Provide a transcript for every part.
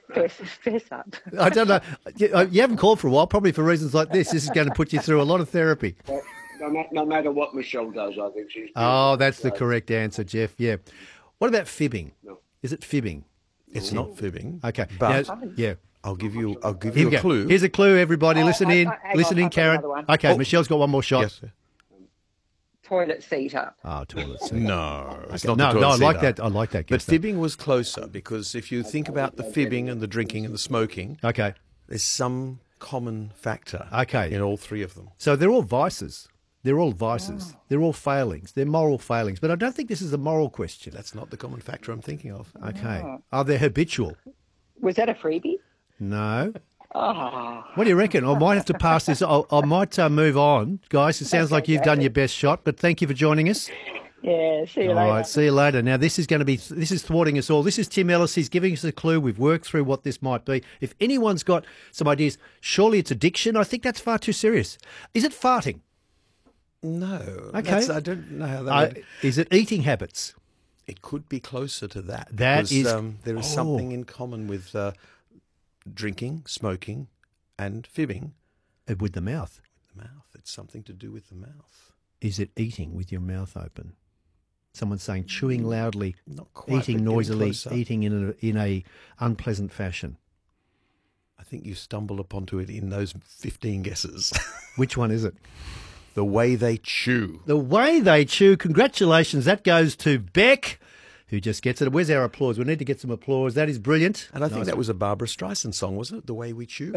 Fess up. I don't know. You haven't called for a while, probably for reasons like this. This is going to put you through a lot of therapy. No matter what Michelle does, I think she's. Oh, that's the correct answer, Jeff. Yeah. What about fibbing? No. Is it fibbing? It's not fibbing. Okay. But Now, yeah. I'll give you Here we a go. clue. Here's a clue, everybody. Listen in. hang Listen on, in, I've got Karen. another one. Okay, Michelle's got one more shot. Yes, sir. Toilet seater. Oh, toilet seat. No, it's Okay. not the No, I toilet like seater. that. I like that. But guess, though. fibbing was closer because if you think about the fibbing and the drinking and the smoking, Okay. there's some common factor Okay. in all three of them. So they're all vices. They're all vices. They're all failings. They're moral failings. But I don't think this is a moral question. That's not the common factor I'm thinking of. Okay. Are they habitual? Was that a freebie? No. Oh, What do you reckon? I might have to pass this. I might move on, guys. It sounds like you've done your best shot, but thank you for joining us. yeah. See you All later. right, see you later. Now, this is thwarting us all. This is Tim Ellis. He's giving us a clue. We've worked through what this might be. If anyone's got some ideas, surely it's addiction. I think that's far too serious. Is it farting? No. Okay. I don't know how that would... Is it eating habits? It could be closer to that. That because, is- there is something in common with drinking, smoking, and fibbing. With the mouth. The mouth. It's something to do with the mouth. Is it eating with your mouth open? Someone's saying chewing loudly, Not quite. but eating getting noisily, closer. eating in a unpleasant fashion. I think you stumbled upon it in those 15 guesses. Which one is it? The way they chew. The way they chew. Congratulations. That goes to Beck, who just gets it. Where's our applause? We need to get some applause. That is brilliant. And I think that was a Barbara Streisand song, wasn't it? The way we chew.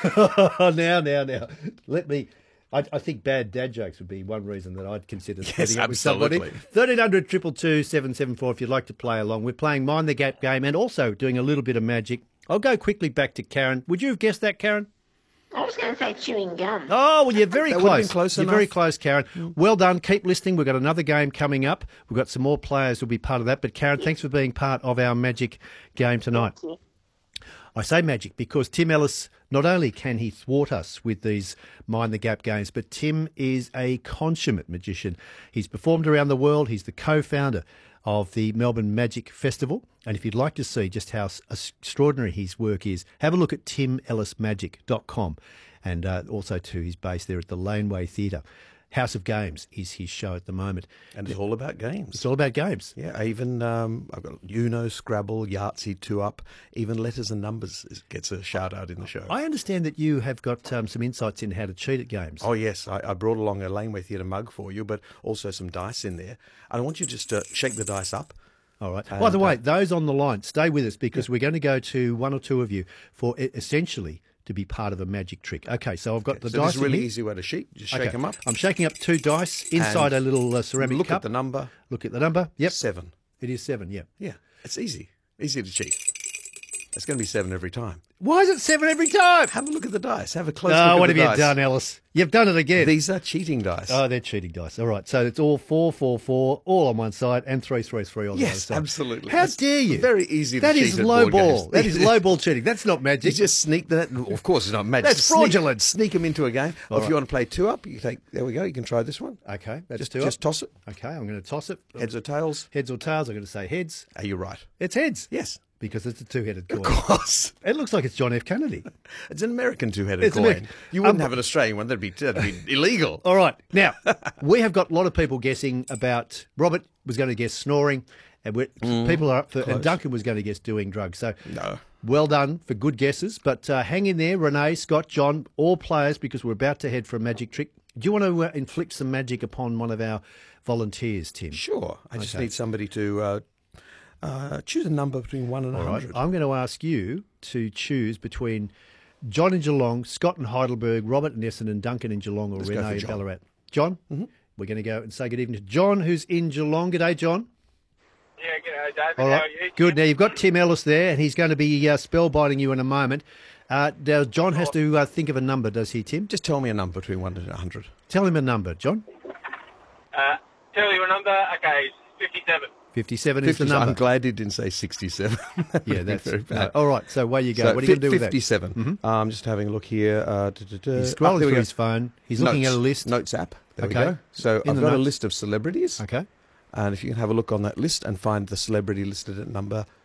Now. Let me... I think bad dad jokes would be one reason that I'd consider splitting up with somebody. absolutely. 1300 222 774 if you'd like to play along. We're playing Mind the Gap game and also doing a little bit of magic. I'll go quickly back to Karen. Would you have guessed that, Karen? I was going to say chewing gum. Oh, well, you're very That would have been close. close You're enough. very close, Karen. Well done. Keep listening. We've got another game coming up. We've got some more players who'll be part of that. But, Karen, thanks for being part of our magic game tonight. Thank you. I say magic because Tim Ellis, not only can he thwart us with these Mind the Gap games, but Tim is a consummate magician. He's performed around the world. He's the co-founder of the Melbourne Magic Festival. And if you'd like to see just how extraordinary his work is, have a look at timellismagic.com and also to his base there at the Laneway Theatre. House of Games is his show at the moment. And it's all about games. It's all about games. Yeah, even I've got Uno, Scrabble, Yahtzee, 2-Up, even letters and numbers gets a shout out in the show. I understand that you have got some insights in how to cheat at games. Oh, yes. I brought along a Laneway Theatre mug for you, but also some dice in there. And I want you just to shake the dice up. All right. By the way, those on the line, stay with us because we're going to go to one or two of you for essentially to be part of a magic trick. Okay, so I've got the So dice. this is a really in here. easy way to cheat. Just shake Okay. them up. I'm shaking up two dice inside a little ceramic Look cup. at the number. Look at the number. Yep. 7. It is 7, yeah. Yeah, it's easy. Easy to cheat. It's going to be 7 every time. Why is it 7 every time? Have a look at the dice. Have a close Oh, look at what the have dice. you done, Alice? You've done it again. These are cheating dice. Oh, they're cheating dice. All right, so it's all 4, 4, 4, all on one side, and 3, 3, 3 on the other Yes, side. absolutely. How It's dare you? very easy to That cheat is at low board ball. games. That is low ball cheating. That's not You magic. just sneak that. Of course, it's not magic. That's Just sneak- fraudulent. Sneak them into a game. Or if right. you want to play 2-Up, you take. There we go. You can try this one. Okay, that's Just, 2 just up. toss it. Okay, I'm going to toss it. Heads or tails. Heads or tails? I'm going to say heads. Are you right? It's heads. Yes. Because it's a two-headed coin. Of course. It looks like it's John F. Kennedy. It's an American two-headed It's coin. American. You wouldn't have an Australian one. That'd be illegal. All right. Now, we have got a lot of people guessing about... Robert was going to guess snoring, and people are up for... And Duncan was going to guess doing drugs. So, No. well done for good guesses. But hang in there, Renee, Scott, John, all players, because we're about to head for a magic trick. Do you want to inflict some magic upon one of our volunteers, Tim? Sure. I just Okay. need somebody to choose a number between 1 and All right. 100. I'm going to ask you to choose between John in Geelong, Scott in Heidelberg, Robert in Essendon, Duncan in Geelong, or Let's go Renee for in John. Ballarat. John, we're going to go and say good evening to John, who's in Geelong. G'day, John. Yeah, g'day, David. All How right. are you? Good. Now, you've got Tim Ellis there, and he's going to be spellbinding you in a moment. Now, John has to think of a number, does he, Tim? Just tell me a number between 1 and 100. Tell him a number, John. Tell you a number. Okay, 57. 57 is the 50, number. I'm glad he didn't say 67. That would Yeah, be that's very bad. all right. So away you go. So what are you going to do with that? 57. I'm just having a look here. He's scrolling through his phone. He's looking at a list. Notes app. There Okay. we go. So In I've the got a notes. list of celebrities. Okay. And if you can have a look on that list and find the celebrity listed at number